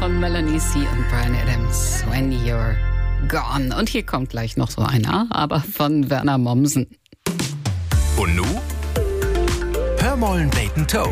von Melanie C. und Bryan Adams, When You're Gone. Und hier kommt gleich noch so einer, aber von Werner Mommsen. Und nu? Hör mollen Bacon Toe.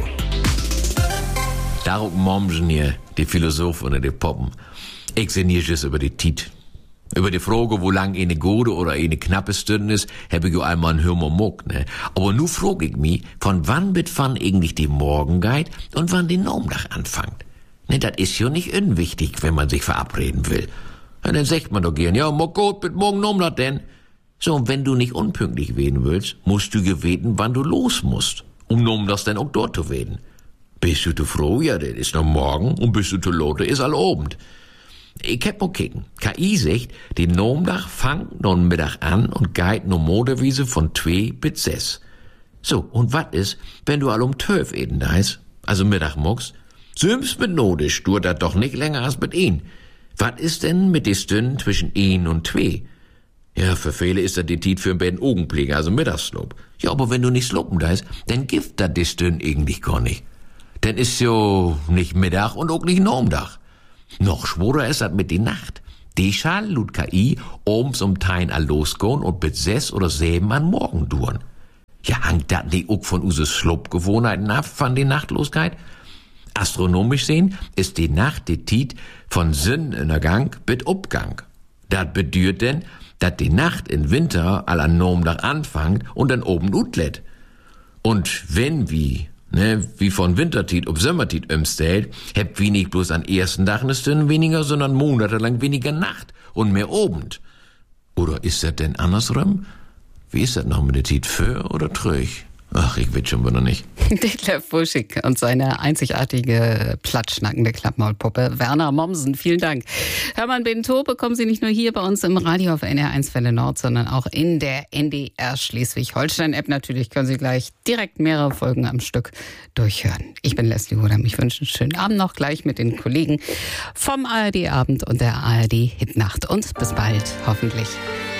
Darum Mommsen hier, die Philosoph oder die Poppen. Ich sinniere es über die Tiet. Über die Frage, wo lang eine gute oder eine knappe Stunde ist, habe ich ja einmal einen Hörmermuck, ne? Aber nu frag ich mich, von wann bis wann eigentlich die Morgen geht und wann die Nomdach anfängt. Ne, das ist ja nicht unwichtig, wenn man sich verabreden will. Ja, dann sagt man doch gern, ja, mo gut, mit morgen Nomdach denn. So, und wenn du nicht unpünktlich werden willst, musst du geweten, wann du los musst, um Nomdachs dann auch dort zu werden. Bist du zu froh? Ja, das ist noch morgen, und bist du zu lote, ist all Abend. Ich hab mal kicken. KI sagt, die Nomdach fangt nun Mittag an und geht no Modewiese von 2 bis 6. So, und wat is, wenn du all um 12 eden da ist, also Mittag muckst? Süms mit Nodisch, du dat doch nicht länger als mit ihn. Wat is denn mit die Stunden zwischen 1 und 2? Ja, für viele ist das die Tiet für ein Bett Augenpflege, also Mittagsslop. Ja, aber wenn du nicht slopen da ist, dann gibt dat die Stunden eigentlich gar nicht. Denn ist jo nicht Mittag und auch nicht Nomdach. Noch schworer ist das mit die Nacht. Die schall lut KI obens um Tein all losgehen und bis 6 oder 7 an Morgen duren. Ja, hangt dat nicht auch von uses Schlupfgewohnheiten ab, von die Nachtloskeit? Astronomisch sehen ist die Nacht die Tiet von Sonnenuntergang bis Abgang. Dat bedeutet denn, dat die Nacht in Winter all an Nomdach anfangt und dann oben utlet. Und wenn wie von Wintertit auf Sommertit umstellt, hebt wie nicht bloß an ersten Tag eine Stunde weniger, sondern monatelang weniger Nacht und mehr Abend. Oder ist das denn andersrum? Wie ist das noch mit der Tit für oder tröch? Ach, ich weiß schon wieder nicht. Detlef Buschig und seine einzigartige, platschnackende Klappmaulpuppe Werner Mommsen. Vielen Dank. Hermann Bento bekommen Sie nicht nur hier bei uns im Radio auf NR1 Welle Nord, sondern auch in der NDR Schleswig-Holstein-App. Natürlich können Sie gleich direkt mehrere Folgen am Stück durchhören. Ich bin Leslie Hodam. Ich wünsche einen schönen Abend noch gleich mit den Kollegen vom ARD Abend und der ARD Hitnacht. Und bis bald, hoffentlich.